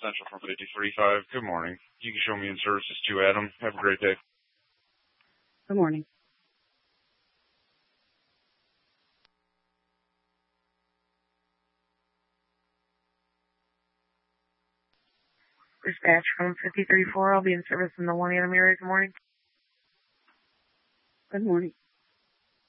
Central from 5045. Good morning. You can show me in services to Adam. Have a great day. Good morning. Dispatch from 5034. I'll be in service in the 1 Adam area. Good morning. Good morning.